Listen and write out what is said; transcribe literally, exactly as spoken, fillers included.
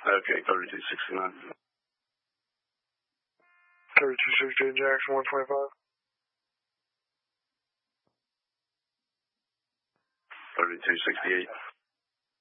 Okay, thirty-two sixty-nine. thirty-two sixty-eight Jackson, one twenty-five. thirty-two sixty-eight.